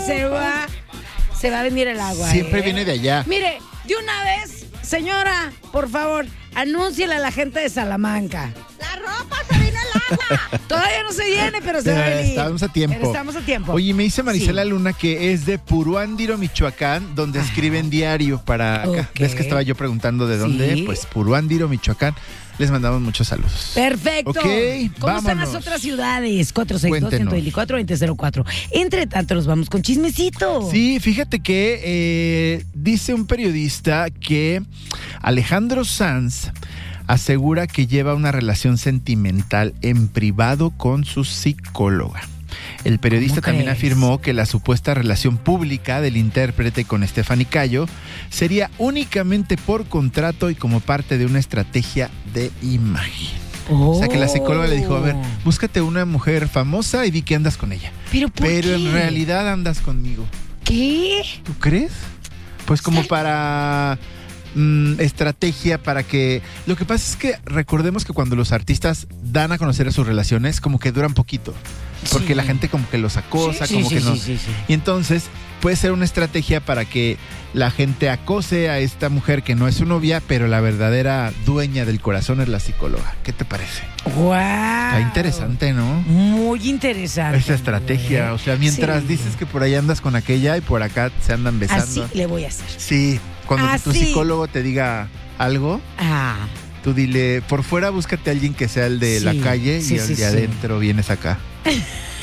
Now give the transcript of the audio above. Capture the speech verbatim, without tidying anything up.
se va, se va a venir el agua. Siempre ¿eh? viene de allá. Mire, de una vez, señora, por favor, anúnciele a la gente de Salamanca. La ropa se vino el agua. Todavía no se viene, pero se va a venir. Estamos a tiempo. Pero estamos a tiempo. Oye, me dice Marisela Sí. Luna que es de Puruándiro, Michoacán, donde Ajá. escriben diario para acá. Ok. ¿Ves que estaba yo preguntando de dónde? Sí. Pues Puruándiro, Michoacán. Les mandamos muchos saludos. Perfecto. Ok, ¿Cómo están vámonos. las otras ciudades? cuatro seis dos, uno dos cuatro, dos cero cero cuatro. Entre tanto, nos vamos con chismecito. Sí, fíjate que eh, dice un periodista que Alejandro Sanz asegura que lleva una relación sentimental en privado con su psicóloga. El periodista ¿Cómo también crees? afirmó que la supuesta relación pública del intérprete con Stephanie Cayo sería únicamente por contrato y como parte de una estrategia de imagen. O sea que la psicóloga le dijo, a ver, búscate una mujer famosa y di que andas con ella. ¿Pero por Pero qué? en realidad andas conmigo. ¿Qué? ¿Tú crees? Pues como para mm, estrategia para que... Lo que pasa es que recordemos que cuando los artistas dan a conocer sus relaciones, como que duran poquito. Porque Sí. la gente como que los acosa, Sí, como sí, que sí, no... sí, sí, sí. Y entonces puede ser una estrategia para que la gente acose a esta mujer que no es su novia, pero la verdadera dueña del corazón es la psicóloga. ¿Qué te parece? ¡Wow! Está interesante, ¿no? Muy interesante. Esa estrategia, güey. o sea, mientras Sí. dices que por ahí andas con aquella y por acá se andan besando. Así le voy a hacer. Sí, cuando tu Así. psicólogo te diga algo, Ah, tú dile, por fuera búscate a alguien que sea el de Sí, la calle sí, y el sí, de sí. adentro vienes acá.